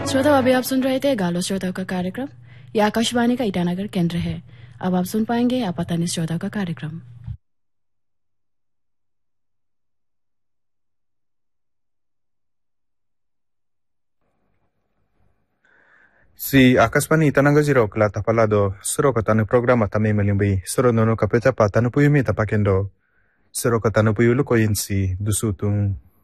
श्रोता, अभी आप सुन रहे थे गालो श्रोताओं का कार्यक्रम। यह आकाशवाणी का ईटानगर केंद्र है। अब आप सुन पाएंगे आपातनी श्रोताओं का कार्यक्रम। Si akasmani itananga zero kla tapalado suro katanu programa tami melimbi suro nono kapecha patanu puyumi tapakendo suro katanu puyulu koyinsi dusutung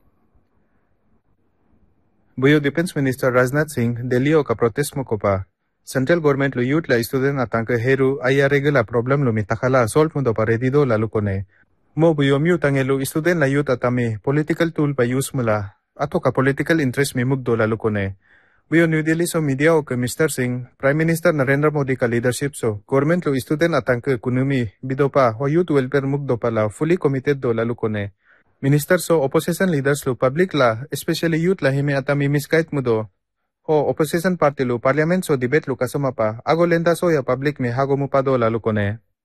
Buyo Defense Minister Rajnath Singh Delhi ka protest mo kopa Central Government lo youth la student atangke heru aya regula problem lo mitakala solve mo do paredido la lukone mo buyo miu tangelu student la youth atami political tool pa use mula ato ka political interest mi mugdo la lukone Buyo New Delhi so media o ke Mr. Singh, Prime Minister Narendra Modi ka leadership so, government lo student atangke kunumi bidopa ho youth welfare mugdopa la fully committed do lalu kone. Minister so opposition leaders lo public la, especially youth la hime atami misguide mudo. Ho opposition party lo parliament so debate lo kasama pa, ago lenda so ya public me hago mupado lalu kone.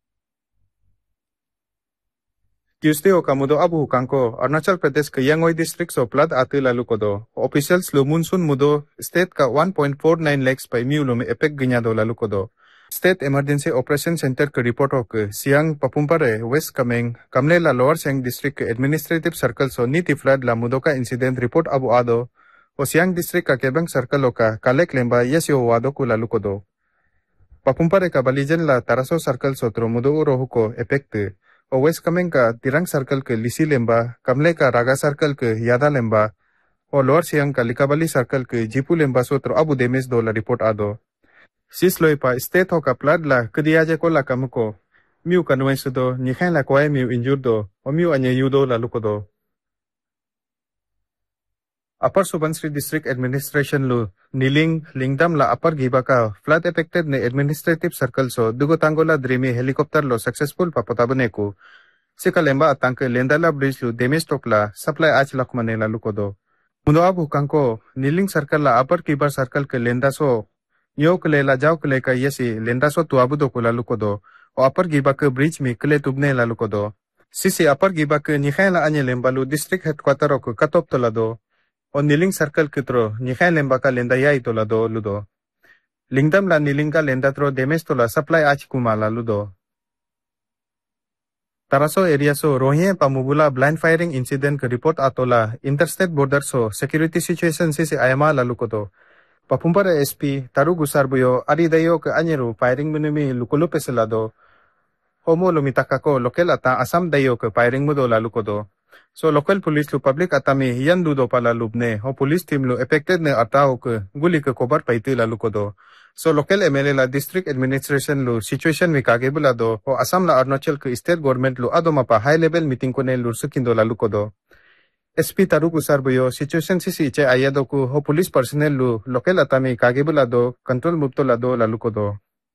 Tuesday o kamudo abu kangko Arunachal Pradesh ke Yangoi district so flood atu lalu kodo. Officials lo monsoon mudo state ka 1.49 lakhs pa miu lo me effect ginyado lalu kodo. State Emergency Operation Center ke report ho ke Siang Papumpare West Kameng Kamle la Lower Siang district ke administrative circle so niti flood la mudo ka incident report abu ado. O Siang district ka Kebang circle o ka Kalek lemba yesyo wado ku lalu kodo. Papumpare ka Balijan la Taraso circle so tro mudo uro huko effect o West Kameng ka Tirang Circle ke Lisi Lemba, Kamle ka Raga Circle ke Yada Lemba, o Lower Siang ka Likabali Circle ke Jipu Lemba sotro Abu Demes do la report ado. Sis loy pa state ho ka flood la kediaje ko la kamuko. Miu kanuay sudo, nikhain la kwae miu injured do, o miu anye yudo la lukodo. Upper Subansiri District Administration lo Niling Lingdam la Upper Gibaka flood affected ne administrative circle so dugo tangola dreamy helicopter lo successful papatabane ko sika lemba atangke lendala bridge lo damage tokla supply ach lakmane la lukodo mudo abu kanko Niling circle la Upper Gibar circle ke lenda so yo kle la jaw kle ka yesi lenda so tu abu do ko la lukodo o Upper Gibaka bridge mi kle tubne la lukodo sisi Upper Gibaka ni khaila anye lemba lo district headquarter ko katop tolado o Niling Circle kitro nikhay lemba ka lenda yai tola do ludo. Lingdam la Niling ka lenda tro damage tola supply ach kumala ludo. Taraso area so rohye pamubula blind firing incident ka report atola interstate border so security situation si ayama lalukodo. Papumpara SP Taru Gusarbuyo aridayo ka anyeru firing minumi lukulu peselado. Homo lumitaka ko local ata Assam dayo ka firing mudo lalukodo. So local police lo public atami yan dudo pala lubne o police team lo affected ne atao ke guli ke kobar paiti lalu kodo. So local MLA la district administration lo situation mi kage bulado o Assam la Arunachal ke state government lo ado mapa high level meeting ko ne lursukindo lalu kodo. SP Taru Gusarbuyo situation si che ayado ku ho police personnel lo local atami kage bulado control mupto lado lalu kodo.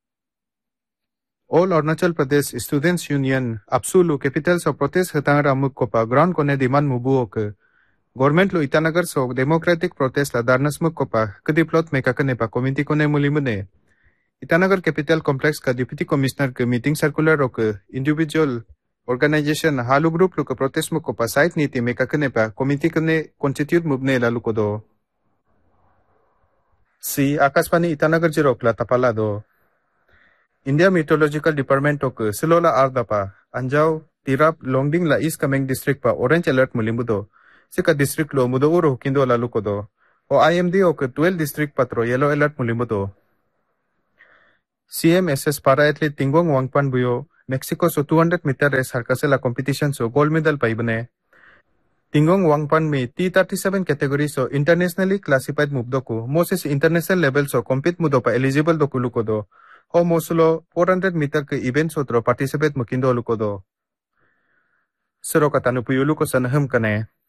All Arunachal Pradesh Students Union Apsulu Capitals of Protest Hatangara Mukkopa ground kone demand mubuok Government lo Itanagar so Democratic Protest la Darnas Mukkopa kediplot mekakane pa committee kone mulimune Itanagar Capital Complex ka Deputy Commissioner ke meeting circular ok individual organization halu group lo ka protest mukkopa site niti mekakane pa committee kone constitute mubne la lukodo Si Akaswani Itanagar Jirok la tapalado India Meteorological Department ok Silola Ardapa, Anjao, Tirap, Longding la East Kameng District pa Orange Alert mulimbudo. Sika District lo mudo uro kindo la lukodo. O IMD ok 12 District patro Yellow Alert mulimbudo. CMSS para athlete Tingong Wangpan Buyo, Mexico so 200 meter race harkase la competition so gold medal paibane. Tingong Wangpan me T37 category so internationally classified mubdoku. Moses international level so compete mudo pa eligible do kulukodo. O mosulo 400 meter ke event sotro participate mukindo lukodo. Sero katanu puyulu ko sanaham kane.